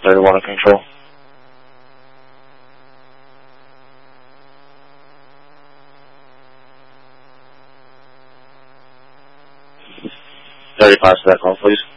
31 on control. 35 to that call, please.